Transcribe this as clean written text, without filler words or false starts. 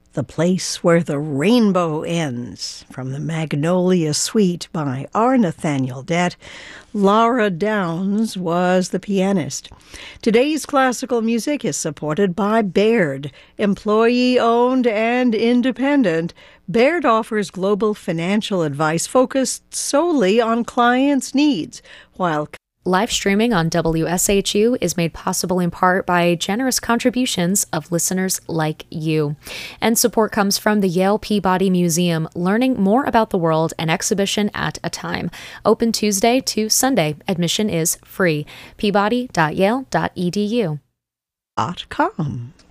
The Place Where the Rainbow Ends, from the Magnolia Suite by R. Nathaniel Dett. Laura Downs was the pianist. Today's classical music is supported by Baird, employee-owned and independent. Baird offers global financial advice focused solely on clients' needs, while Live streaming on WSHU is made possible in part by generous contributions of listeners like you. And support comes from the Yale Peabody Museum, learning more about the world, an exhibition at a time. Open Tuesday to Sunday. Admission is free. peabody.yale.edu. .com.